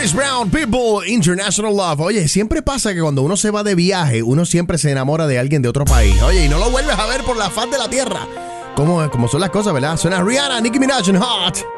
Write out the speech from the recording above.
Chris Brown, Pitbull, International Love. Oye, siempre pasa que cuando uno se va de viaje, uno siempre se enamora de alguien de otro país. Oye, y no lo vuelves a ver por la faz de la tierra. Como son las cosas, ¿verdad? Suena Rihanna, Nicki Minaj and Hot.